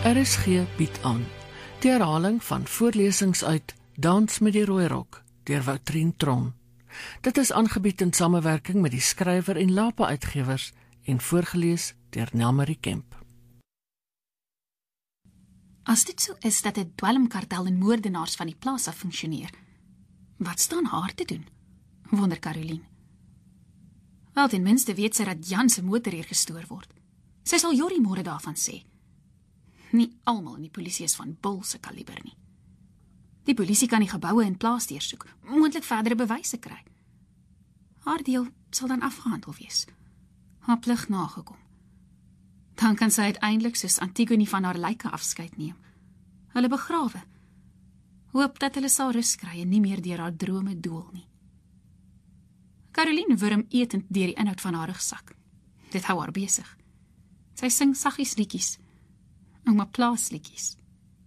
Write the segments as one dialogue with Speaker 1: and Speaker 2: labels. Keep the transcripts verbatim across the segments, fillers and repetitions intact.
Speaker 1: R S G bied aan die herhaling van voorlesings uit Dans met die Rooi Rok deur Woutrien Tron. Dit is aangebied in samewerking met die skrywer en Lapa Uitgewers en voorgelees deur Nelmarie Kemp.
Speaker 2: As dit so is dat 'n dwelmkartel en moordenaars van die plaas af funksioneer, wat staan haar te doen? Wonder Caroline. Wel, ten minste weet sy dat Jan se motor hier gestoor word. Sy sal Jorrie môre daarvan sê. Nie almal in die polisie is van Bul se kaliber nie. Die polisie kan die geboue en plaas deursoek, moontlik verdere bewyse kry. Haar deel sal dan afgehandel wees. Haar plig nagekom. Dan kan sy uiteindelik soos Antigone van haar lyke afskeid neem. Hulle begrawe. Hoop dat hulle sal rus kry en nie meer deur haar drome dool nie. Caroline wurm etend deur die inhoud van haar rugsak. Dit hou haar besig. Sy sing saggies liedjies, ouma plaasliedjies.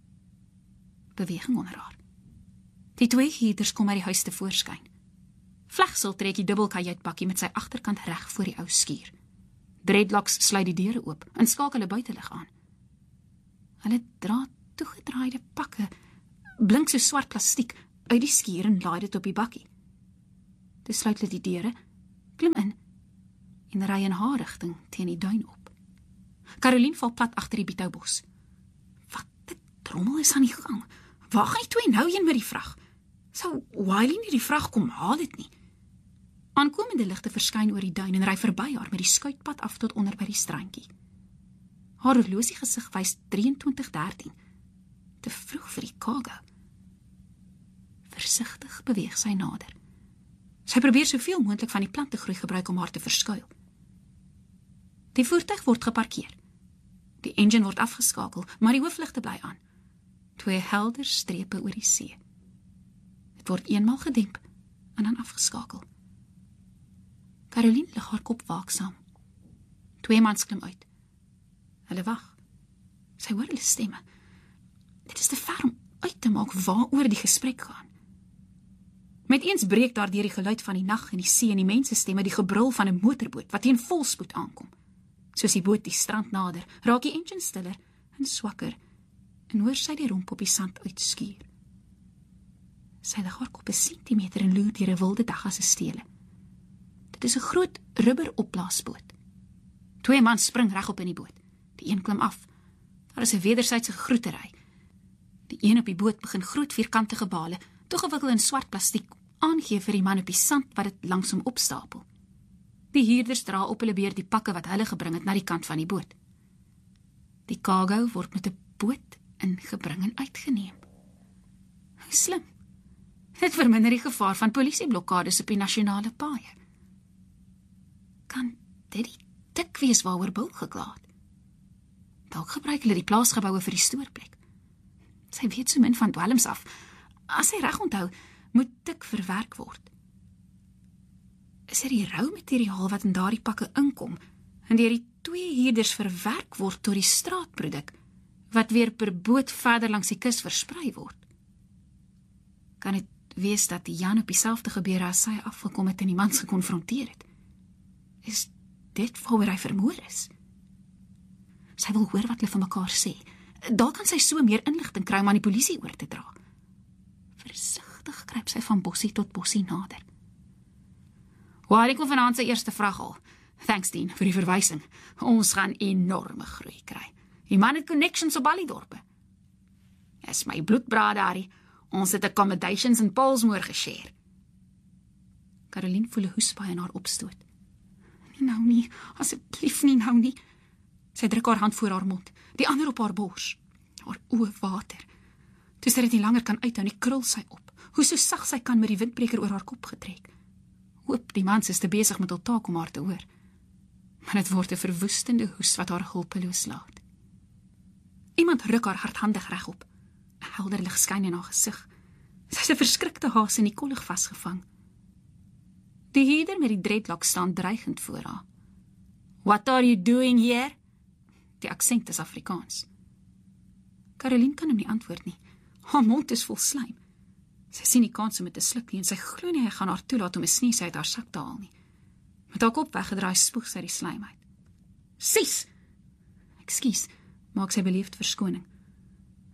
Speaker 2: Beweging onder haar. Die twee gieters kom uit die huis te voorskyn. Vlegsel trek die dubbelkajuitbakkie met sy agterkant reg voor die ou skuur. Dreadlocks sluit die deure oop en skakel 'n buitelig aan. Hulle dra toegedraaide pakke, blink so swart plastiek, uit die skuur en laai dit op die bakkie. Toe sluit hulle die deure, klim in en ry in haar rigting teen die duin op. Caroline val plat agter die bietoubos. Wat 'n trommel is aan die gang? Waar gaan die twee nou heen met die vrag? Sou Wiley nie die vrag kom haal dit nie? Aankomende ligte verskyn oor die duin en ry verby haar met die skuitpad af tot onder by die strandjie. Haar horlosie gesig wys drieëntwintig dertien. Te vroeg vir die cargo. Versigtig beweeg sy nader. Sy probeer soveel moontlik van die plantegroei gebruik om haar te verskuil. Die voertuig word geparkeer. Die engine word afgeskakel, maar die hoofligte bly aan. Twee helder strepe oor die see. Dit word eenmaal gedemp en dan afgeskakel. Caroline lig haar kop waaksaam. Twee mans klim uit. Hulle wag. Sy hoor hulle stemme. Dit is te ver om uit te maak waaroor die gesprek gaan. Met eens breek daar deur die geluid van die nag en die see en die mensestemme die gebrul van 'n motorboot wat teen volspoed aankom. Soos die boot die strand nader, raak die engine stiller en swakker en hoor sy die romp op die sand uitskuur. Sy lig haar kop 'n sentimeter en loer deur 'n wilde dag as 'n stele. Dit is 'n groot rubber opblaasboot. Twee mans spring regop in die boot. Die een klim af. Daar is 'n wederwysige groetery. Die een op die boot begin groot vierkantige bale, toegewikkel in swart plastiek, aangee vir die man op die sand wat dit langs hom opstapel. Die huurders dra op hulle beurt die pakke wat hulle gebring het na die kant van die boot. Die cargo word met 'n boot ingebring en uitgeneem. Hoe slim. Dit verminder die gevaar van polisieblokkades op die nasionale paaie. Kan dit die tik wees waaroor Bul gekla het? Dalk gebruik hulle die plaasgeboue vir die stoorplek. Sy weet so min van dwelms af. As sy reg onthou, moet tik verwerk word. Is dit die roumateriaal wat in daardie pakke inkom en deur die twee huurders verwerk word tot die straatproduk wat weer per boot verder langs die kus versprei word? Kan dit wees dat die Jan op dieselfde gebeure as sy afgekom het en die mans gekonfronteer het? Is dit waaroor hy vermoor is? Sy wil hoor wat hulle vir mekaar sê. Daar kan sy so meer inligting kry om aan die polisie oor te dra. Versigtig kruip sy van bossie tot bossie nader. Waar ek wil vanaand sy eerste vrag al. Thanks, Dean, vir die verwysing. Ons gaan enorme groei kry. Die man het connections op al die dorpe. Is my bloedbraad daarie. Ons het accommodations in Paulsmoor geshare. Caroline voel 'n hoesbaai in haar opstoot. Nie nou nie, asseblief nie nou nie. Sy druk haar hand voor haar mond, die ander op haar bors. Haar oë water. Toe sy dit nie langer kan uithou nie, krul sy op. Hoe so sag sy kan met die windbreker oor haar kop getrek. Hoop die mans is te besig met hul taak om haar te hoor. Maar dit word 'n verwoestende hoes wat haar hulpeloos laat. Iemand ruk haar hardhandig regop. 'n Helder lig skyn in haar gesig. Sy is 'n verskrikte haas in die kollig vasgevang. Die huurder met die dreadlock staan dreigend voor haar. What are you doing here? Die aksent is Afrikaans. Caroline kan hom nie antwoord nie. Haar mond is vol slijm. Sy sien nie kans om dit te sluk nie en sy glo nie hy gaan haar toelaat om 'n snees uit haar sak te haal nie. Met haar kop weggedraai spoeg sy die slijm uit. Sies! Ekskuus, maak sy beleefd verskoning.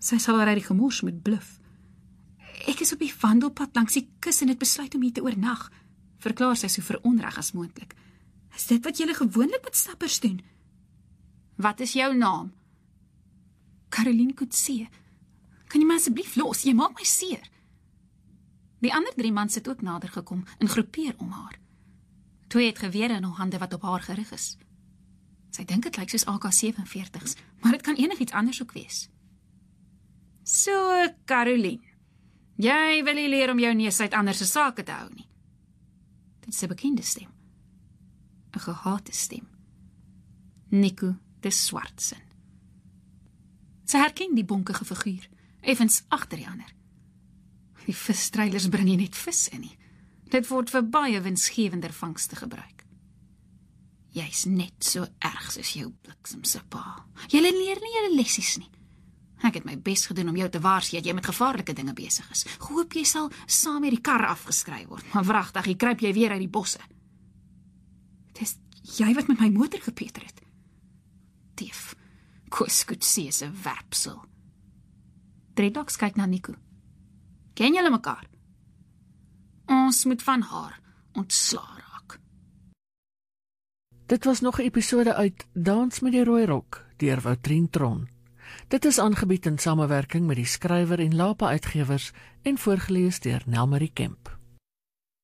Speaker 2: Sy sal haar uit die gemors moet bluf. Ek is op die wandelpad langs die kus en het besluit om hier te oornag, verklaar sy so veronreg as moontlik. Is dit wat julle gewoonlik met stappers doen? Wat is jou naam? Caroline Coetzee. Kan jy my asseblief los? Jy maak my seer. Die ander drie man sit ook nader gekom en groepeer om haar. Twee het gewere in hul hande wat op haar gerig is. Sy dink dit lyk soos A K sewenveertigs, maar dit kan enigiets anders ook wees. So, Caroline, jy wil nie leer om jou neus uit ander se sake te hou nie. Dit is 'n bekende stem. 'n Gehate stem. Nico de Swartsen. Sy herken die bonkige figuur, effens agter die ander. Die visstreilers bring nie net vis in nie. Dit word vir baie winsgewender vangste gebruik. Jy's net so erg soos jou bliksemse pa. Jy leer nie julle lessies nie. Ek het my bes gedoen om jou te waarsku dat jy met gevaarlike dinge besig is. Gehoop jy sal saam met die kar afgeskryf word, maar wragtig, jy kruip jy weer uit die bosse. Dis jy wat met my motor gepeter het. Dief, Koos Coetzee se werpsel. Dreadlocks kyk na Nico. Ken julle mekaar? Ons moet van haar ontsla raak.
Speaker 1: Dit was nog 'n episode uit Dans met die Rooi Rok deur Woutrien Tron. Dit is aangebied in samewerking met die skrywer en Lapa Uitgewers en voorgeles deur Nelmarie Kemp.